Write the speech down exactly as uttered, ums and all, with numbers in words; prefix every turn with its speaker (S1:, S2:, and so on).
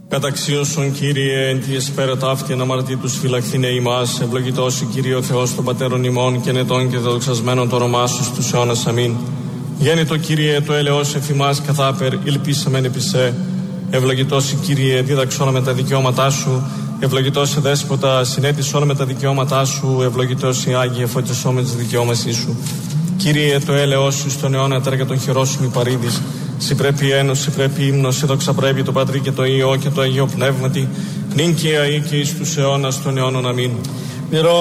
S1: Καταξίωσον, Κύριε, εν τη εσπέρα ταύτη αναμαρτήτους φυλαχθήνε ημάς, ευλογητός η Κύριε ο Θεός των πατέρων ημών και νετών και δοξασμένων το όνομά σου στους αιώνας. Αμήν. Γέννητο, Κύριε, το έλεος εφημάς καθάπερ, υλπίσαμεν επισέ. Ευλογητός η Κύριε, δίδαξόν με τα δικαιώματά σου. Ευλογητός η Δέσποτα, συνέτησόν με τα δικαιώματά σου. Ευλογητός η Άγιε, φωτισόν με τις δικαιώματά σου. Κύριε, το έλεος σου στον αιώνα τέργα των χειρών σου μη παρήδεις. Συ πρέπει ένος, συ πρέπει ύμνος, συ δόξα πρέπει το Πατρί και το Υιό και το Αγίο Πνεύματι, νυν και αεί και εις τους αιώνας των αιώνων. Αμήν.